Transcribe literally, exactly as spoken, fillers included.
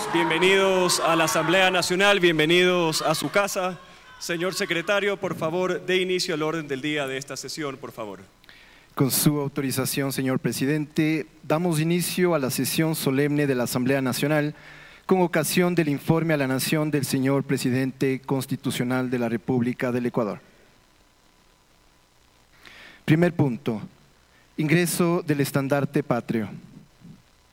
Bienvenidos a la Asamblea Nacional, bienvenidos a su casa. Señor secretario, por favor, dé inicio al orden del día de esta sesión, por favor. Con su autorización, señor presidente, damos inicio a la sesión solemne de la Asamblea Nacional con ocasión del informe a la Nación del señor presidente constitucional de la República del Ecuador. Primer punto, ingreso del estandarte patrio.